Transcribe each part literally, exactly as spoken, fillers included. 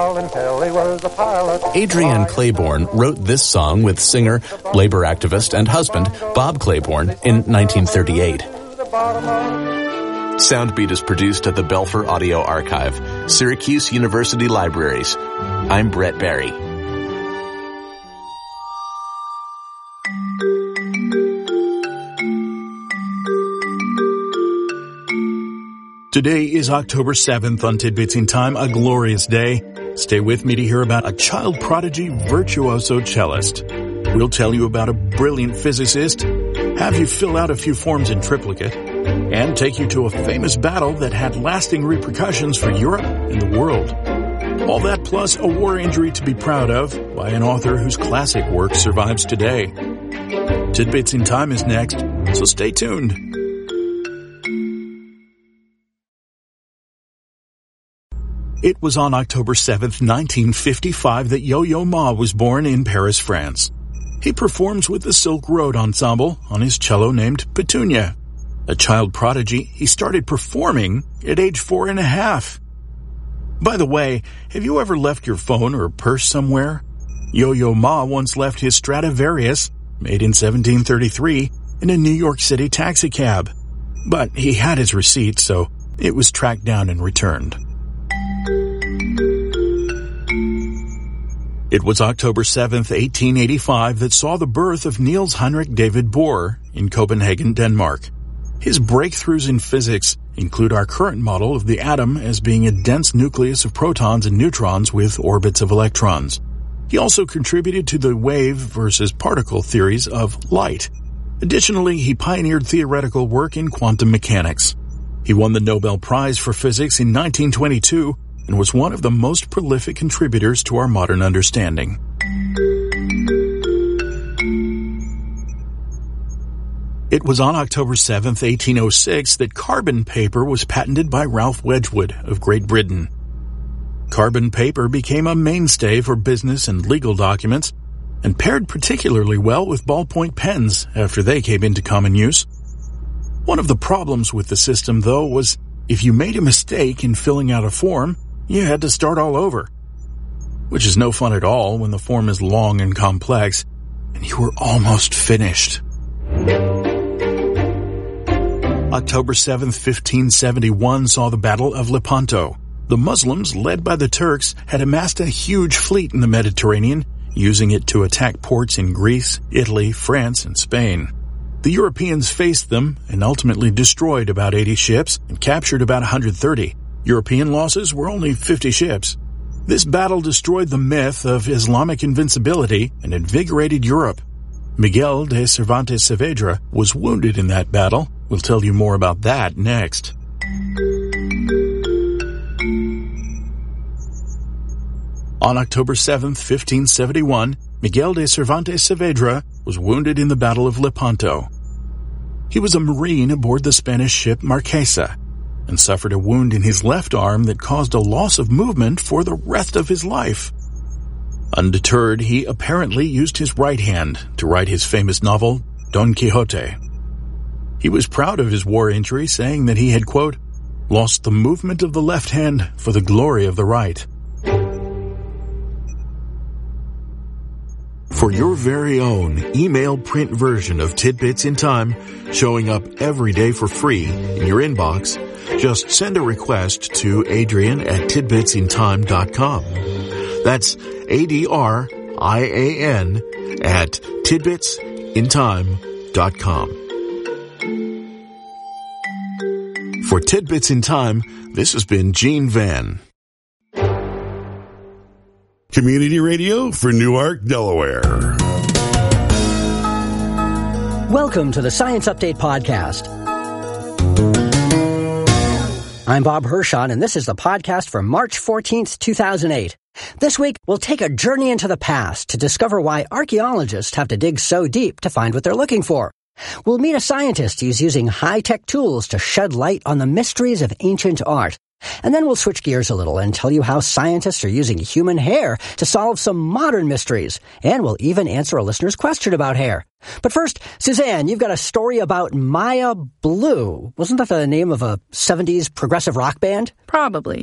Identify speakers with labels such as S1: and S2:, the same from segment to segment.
S1: Adrienne Claiborne wrote this song with singer, labor activist, and husband Bob Claiborne in nineteen thirty-eight. Soundbeat is produced at the Belfer Audio Archive, Syracuse University Libraries. I'm Brett Barry.
S2: Today is October seventh on Tidbits in Time, a glorious day. Stay with me to hear about a child prodigy virtuoso cellist. We'll tell you about a brilliant physicist, have you fill out a few forms in triplicate, and take you to a famous battle that had lasting repercussions for Europe and the world. All that plus a war injury to be proud of by an author whose classic work survives today. Tidbits in Time is next, so stay tuned. It was on October seventh, nineteen fifty-five that Yo-Yo Ma was born in Paris, France. He performs with the Silk Road Ensemble on his cello named Petunia. A child prodigy, he started performing at age four and a half. By the way, have you ever left your phone or purse somewhere? Yo-Yo Ma once left his Stradivarius, made in seventeen thirty-three, in a New York City taxicab. But he had his receipt, so it was tracked down and returned. It was October seventh, eighteen eighty-five that saw the birth of Niels Henrik David Bohr in Copenhagen, Denmark. His breakthroughs in physics include our current model of the atom as being a dense nucleus of protons and neutrons with orbits of electrons. He also contributed to the wave versus particle theories of light. Additionally, he pioneered theoretical work in quantum mechanics. He won the Nobel Prize for Physics in nineteen twenty-two and was one of the most prolific contributors to our modern understanding. It was on October seventh, eighteen oh six that carbon paper was patented by Ralph Wedgwood of Great Britain. Carbon paper became a mainstay for business and legal documents and paired particularly well with ballpoint pens after they came into common use. One of the problems with the system, though, was if you made a mistake in filling out a form, you had to start all over, which is no fun at all when the form is long and complex, and you were almost finished. October seventh, fifteen seventy-one saw the Battle of Lepanto. The Muslims, led by the Turks, had amassed a huge fleet in the Mediterranean, using it to attack ports in Greece, Italy, France, and Spain. The Europeans faced them and ultimately destroyed about eighty ships and captured about one hundred thirty. European losses were only fifty ships. This battle destroyed the myth of Islamic invincibility and invigorated Europe. Miguel de Cervantes Saavedra was wounded in that battle. We'll tell you more about that next. On October seventh, fifteen seventy-one, Miguel de Cervantes Saavedra was wounded in the Battle of Lepanto. He was a Marine aboard the Spanish ship Marquesa and suffered a wound in his left arm that caused a loss of movement for the rest of his life. Undeterred, he apparently used his right hand to write his famous novel, Don Quixote. He was proud of his war injury, saying that he had, quote, lost the movement of the left hand for the glory of the right. For your very own email print version of Tidbits in Time, showing up every day for free in your inbox, just send a request to Adrian at tidbits in time dot com. That's A D R I A N at tidbits in time dot com. For Tidbits in Time, this has been Gene Van.
S3: Community radio for Newark, Delaware.
S4: Welcome to the Science Update Podcast. I'm Bob Hershon, and this is the podcast for March fourteenth, two thousand eight. This week, we'll take a journey into the past to discover why archaeologists have to dig so deep to find what they're looking for. We'll meet a scientist who's using high-tech tools to shed light on the mysteries of ancient art. And then we'll switch gears a little and tell you how scientists are using human hair to solve some modern mysteries. And we'll even answer a listener's question about hair. But first, Suzanne, you've got a story about Maya Blue. Wasn't that the name of a seventies progressive rock band?
S5: Probably.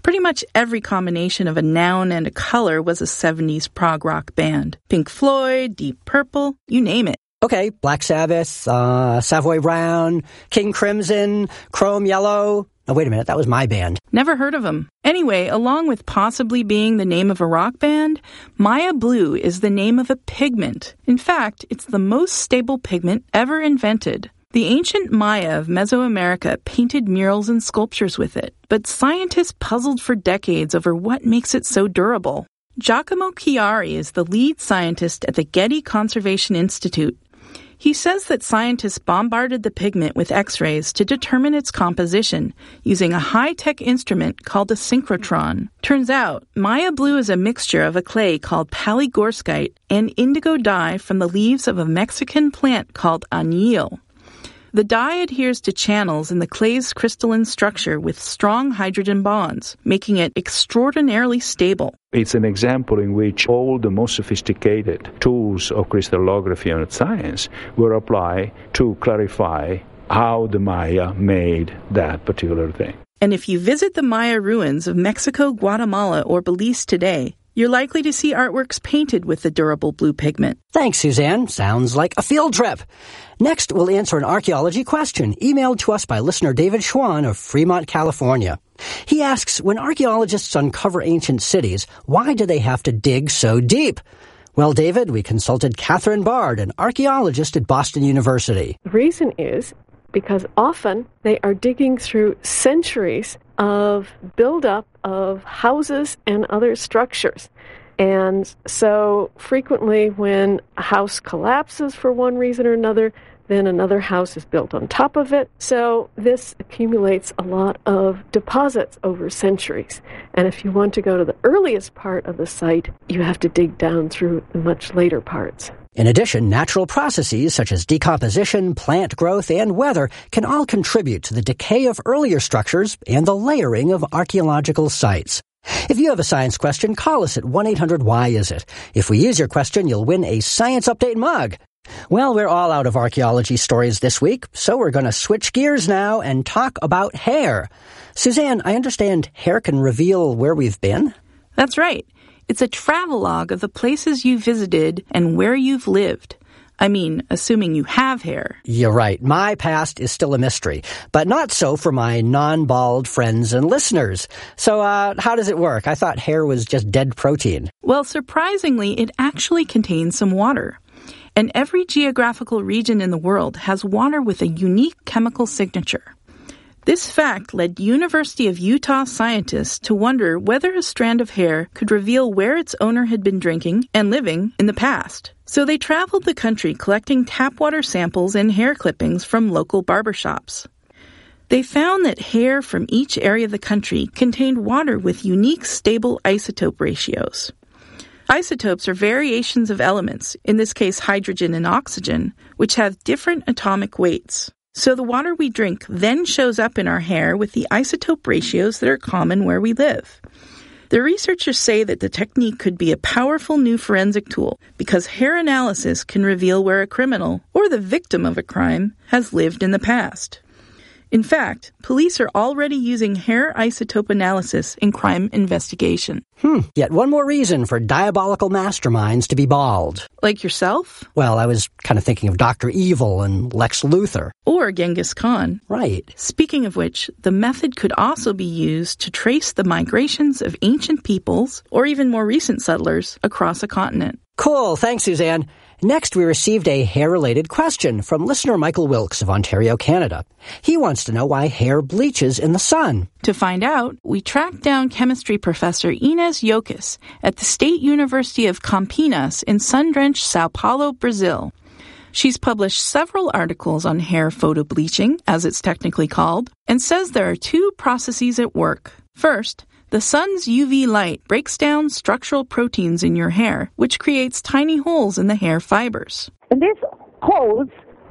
S5: Pretty much every combination of a noun and a color was a seventies prog rock band. Pink Floyd, Deep Purple, you name it.
S4: Okay, Black Sabbath, uh, Savoy Brown, King Crimson, Chrome Yellow. Oh, wait a minute, that was my band.
S5: Never heard of them. Anyway, along with possibly being the name of a rock band, Maya Blue is the name of a pigment. In fact, it's the most stable pigment ever invented. The ancient Maya of Mesoamerica painted murals and sculptures with it, but scientists puzzled for decades over what makes it so durable. Giacomo Chiari is the lead scientist at the Getty Conservation Institute. He says that scientists bombarded the pigment with X-rays to determine its composition using a high-tech instrument called a synchrotron. Turns out, Maya Blue is a mixture of a clay called palygorskite and indigo dye from the leaves of a Mexican plant called añil. The dye adheres to channels in the clay's crystalline structure with strong hydrogen bonds, making it extraordinarily stable.
S6: It's an example in which all the most sophisticated tools of crystallography and science were applied to clarify how the Maya made that particular thing.
S5: And if you visit the Maya ruins of Mexico, Guatemala, or Belize today, you're likely to see artworks painted with the durable blue pigment.
S4: Thanks, Suzanne. Sounds like a field trip. Next, we'll answer an archaeology question emailed to us by listener David Schwann of Fremont, California. He asks, when archaeologists uncover ancient cities, why do they have to dig so deep? Well, David, we consulted Catherine Bard, an archaeologist at Boston University.
S7: The reason is because often they are digging through centuries of buildup of houses and other structures. And so frequently when a house collapses for one reason or another, then another house is built on top of it. So this accumulates a lot of deposits over centuries. And if you want to go to the earliest part of the site, you have to dig down through the much later parts.
S4: In addition, natural processes such as decomposition, plant growth, and weather can all contribute to the decay of earlier structures and the layering of archaeological sites. If you have a science question, call us at one eight hundred why is it. If we use your question, you'll win a Science Update mug. Well, we're all out of archaeology stories this week, so we're going to switch gears now and talk about hair. Suzanne, I understand hair can reveal where we've been?
S5: That's right. It's a travelogue of the places you visited and where you've lived. I mean, assuming you have hair.
S4: You're right. My past is still a mystery, but not so for my non-bald friends and listeners. So, uh, how does it work? I thought hair was just dead protein.
S5: Well, surprisingly, it actually contains some water. And every geographical region in the world has water with a unique chemical signature. This fact led University of Utah scientists to wonder whether a strand of hair could reveal where its owner had been drinking and living in the past. So they traveled the country collecting tap water samples and hair clippings from local barbershops. They found that hair from each area of the country contained water with unique stable isotope ratios. Isotopes are variations of elements, in this case hydrogen and oxygen, which have different atomic weights. So the water we drink then shows up in our hair with the isotope ratios that are common where we live. The researchers say that the technique could be a powerful new forensic tool because hair analysis can reveal where a criminal, or the victim of a crime, has lived in the past. In fact, police are already using hair isotope analysis in crime investigation.
S4: Hmm, yet one more reason for diabolical masterminds to be bald.
S5: Like yourself?
S4: Well, I was kind of thinking of Doctor Evil and Lex Luthor.
S5: Or Genghis Khan.
S4: Right.
S5: Speaking of which, the method could also be used to trace the migrations of ancient peoples, or even more recent settlers, across a continent.
S4: Cool, thanks, Suzanne. Next, we received a hair-related question from listener Michael Wilkes of Ontario, Canada. He wants to know why hair bleaches in the sun.
S5: To find out, we tracked down chemistry professor Inês Yocas at the State University of Campinas in sun-drenched Sao Paulo, Brazil. She's published several articles on hair photobleaching, as it's technically called, and says there are two processes at work. First, the sun's U V light breaks down structural proteins in your hair, which creates tiny holes in the hair fibers.
S8: And these holes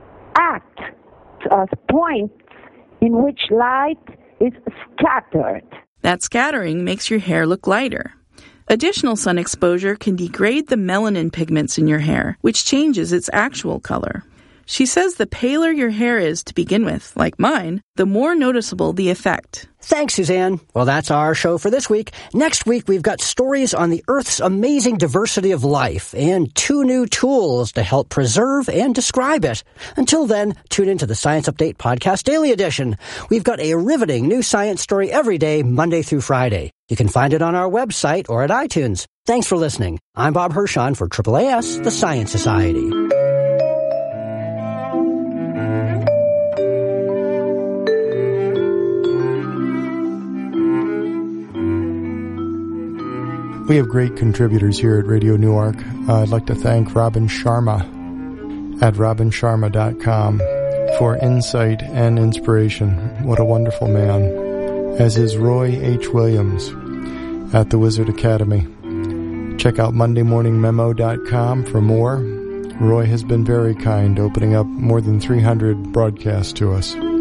S8: act as points in which light is scattered.
S5: That scattering makes your hair look lighter. Additional sun exposure can degrade the melanin pigments in your hair, which changes its actual color. She says the paler your hair is to begin with, like mine, the more noticeable the effect.
S4: Thanks, Suzanne. Well, that's our show for this week. Next week, we've got stories on the Earth's amazing diversity of life and two new tools to help preserve and describe it. Until then, tune into the Science Update Podcast Daily Edition. We've got a riveting new science story every day, Monday through Friday. You can find it on our website or at iTunes. Thanks for listening. I'm Bob Hirschon for A A A S, the Science Society.
S9: We have great contributors here at Radio Newark. Uh, I'd like to thank Robin Sharma at robin sharma dot com for insight and inspiration. What a wonderful man. As is Roy H. Williams at the Wizard Academy. Check out monday morning memo dot com for more. Roy has been very kind, opening up more than three hundred broadcasts to us.